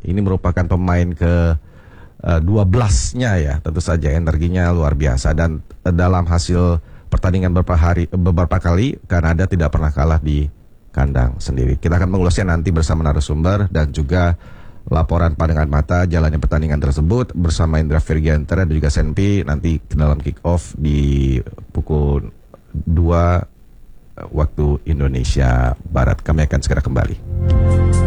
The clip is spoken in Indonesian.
Ini merupakan pemain ke 12-nya ya, tentu saja energinya luar biasa. Dan dalam hasil pertandingan beberapa kali, Kanada tidak pernah kalah di kandang sendiri. Kita akan mengulasnya nanti bersama narasumber dan juga laporan pandangan mata jalannya pertandingan tersebut bersama Indra Virgiantara dan juga Senpi nanti dalam kick off di pukul 2 waktu Indonesia Barat. Kami akan segera kembali.